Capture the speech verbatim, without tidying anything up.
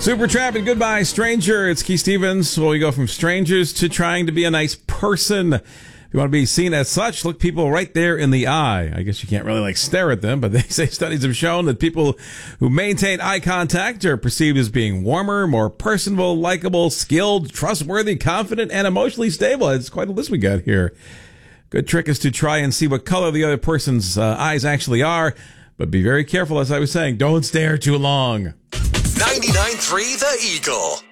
Supertramp and Goodbye Stranger. It's Keith Stevens. Well, we go from strangers to trying to be a nice person. If you want to be seen as such, look people right there in the eye. I guess you can't really like stare at them, but they say studies have shown that people who maintain eye contact are perceived as being warmer, more personable, likable, skilled, trustworthy, confident, and emotionally stable. It's quite a list we got here. Good trick is to try and see what color the other person's uh, eyes actually are, but be very careful, as I was saying. Don't stare too long. ninety-nine point three The Eagle.